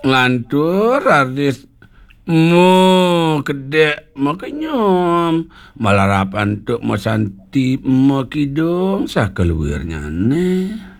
Ngelantur artis mo kedek mo kenyom malah rapan tuk mo santi mo kidung sakeluirnya ne.